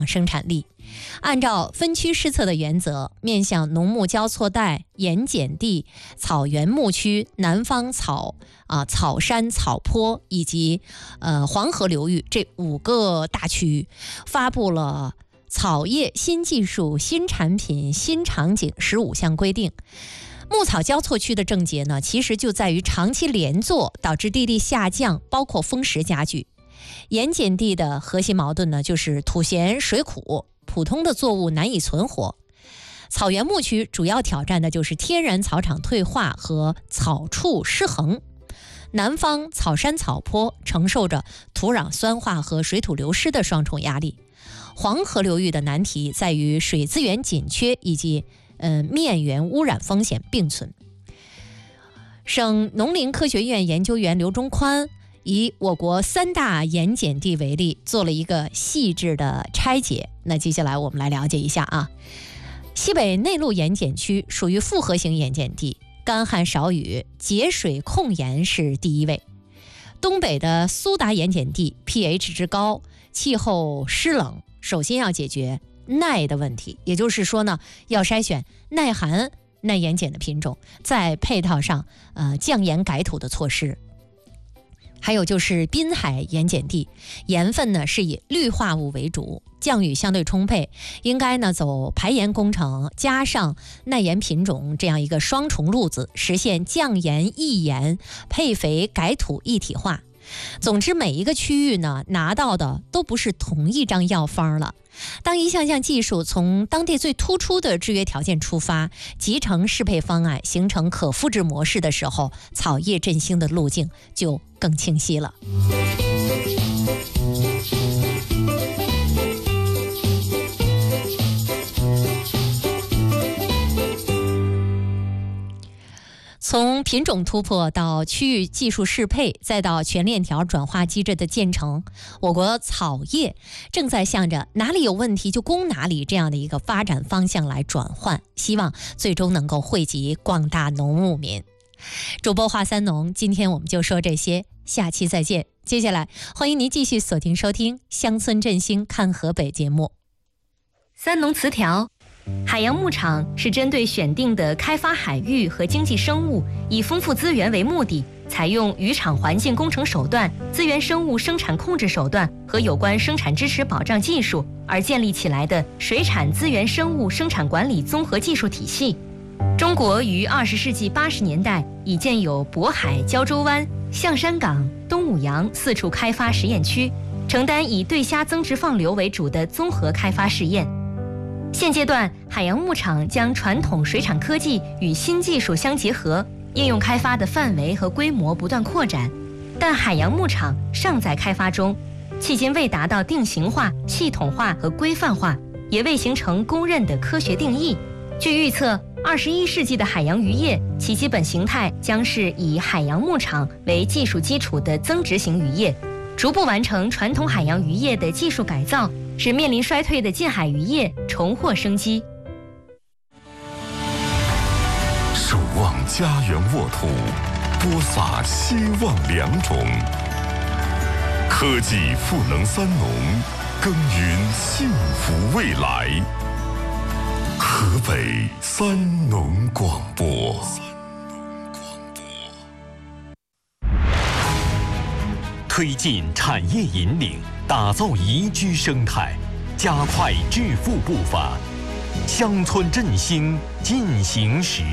生产力。按照分区施策的原则，面向农牧交错带、盐碱地、草原牧区、南方草山草坡以及黄河流域这5个大区域，发布了草业新技术、新产品、新场景15项规定。牧草交错区的症结呢，其实就在于长期连作导致地力下降，包括风蚀加剧。盐碱地的核心矛盾呢，就是土咸水苦，普通的作物难以存活。草原牧区主要挑战的就是天然草场退化和草畜失衡。南方草山草坡承受着土壤酸化和水土流失的双重压力。黄河流域的难题在于水资源紧缺以及面源污染风险并存。省农林科学院研究员刘忠宽以我国3大盐碱地为例，做了一个细致的拆解。那接下来我们来了解一下啊。西北内陆盐碱区属于复合型盐碱地，干旱少雨，节水控盐是第一位。东北的苏达盐碱地 pH 值高，气候湿冷，首先要解决耐的问题，也就是说呢，要筛选耐寒耐盐碱的品种，再配套上降盐改土的措施。还有就是滨海盐碱地，盐分呢是以氯化物为主，降雨相对充沛，应该呢走排盐工程加上耐盐品种这样一个双重路子，实现降盐抑盐、配肥改土一体化。总之，每一个区域呢拿到的都不是同一张药方了。当一项项技术从当地最突出的制约条件出发，集成适配方案，形成可复制模式的时候，草业振兴的路径就更清晰了。从品种突破到区域技术适配，再到全链条转化机制的建成，我国草业正在向着哪里有问题就攻哪里这样的一个发展方向来转换，希望最终能够惠及广大农牧民。主播华三农，今天我们就说这些，下期再见。接下来欢迎您继续锁定收听乡村振兴看河北节目。 三农词条：海洋牧场是针对选定的开发海域和经济生物，以丰富资源为目的，采用渔场环境工程手段、资源生物生产控制手段和有关生产支持保障技术而建立起来的水产资源生物生产管理综合技术体系。中国于20世纪80年代已建有渤海、胶州湾、象山港、东武阳4处开发实验区，承担以对虾增殖放流为主的综合开发试验。现阶段，海洋牧场将传统水产科技与新技术相结合，应用开发的范围和规模不断扩展，但海洋牧场尚在开发中，迄今未达到定型化、系统化和规范化，也未形成公认的科学定义。据预测，21世纪的海洋渔业其基本形态将是以海洋牧场为技术基础的增值型渔业，逐步完成传统海洋渔业的技术改造，使面临衰退的近海渔业重获生机。 守望家园沃土，播撒希望良种。科技赋能三农，耕耘幸福未来。河北三农广播。 推进产业引领，打造宜居生态，加快致富步伐，乡村振兴进行时。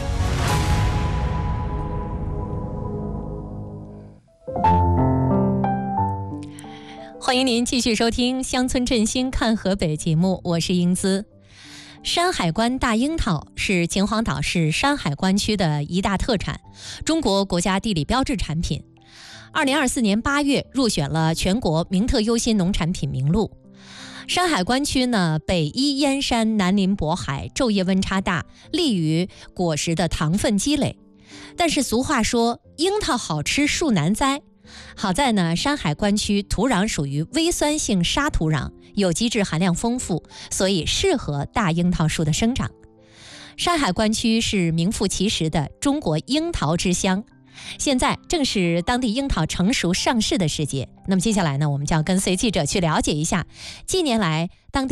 欢迎您继续收听《乡村振兴看河北》节目，我是英姿。山海关大樱桃是秦皇岛市山海关区的一大特产，中国国家地理标志产品。2024年8月入选了全国名特优新农产品名录。山海关区呢，北依燕山，南临渤海，昼夜温差大，利于果实的糖分积累。但是俗话说，樱桃好吃树难栽。好在呢，山海关区土壤属于微酸性沙土壤，有机质含量丰富，所以适合大樱桃树的生长。山海关区是名副其实的中国樱桃之乡。 现在正是当地樱桃成熟上市的时节。那么接下来呢，我们就要跟随记者去了解一下近年来当地